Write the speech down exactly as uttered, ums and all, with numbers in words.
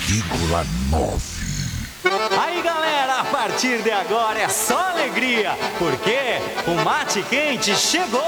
vírgula nove. Aí galera, a partir de agora é só alegria, porque o Mate Quente chegou!